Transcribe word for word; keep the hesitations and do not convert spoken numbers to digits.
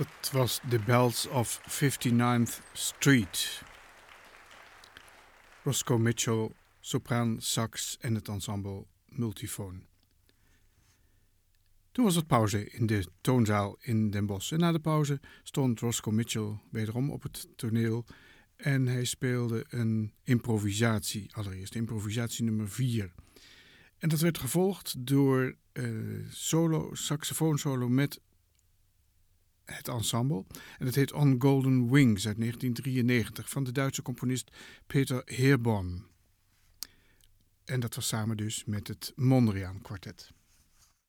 Dat was The Bells of fifty-ninth Street. Roscoe Mitchell, sopraan, sax en het ensemble multifoon. Toen was het pauze in de toonzaal in Den Bosch. En na de pauze stond Roscoe Mitchell wederom op het toneel. En hij speelde een improvisatie, allereerst improvisatie nummer vier. En dat werd gevolgd door uh, solo, saxofoonsolo met het ensemble. En dat heet On Golden Wings uit negentien drieënnegentig van de Duitse componist Peter Heerborn. En dat was samen dus met het Mondriaan Kwartet.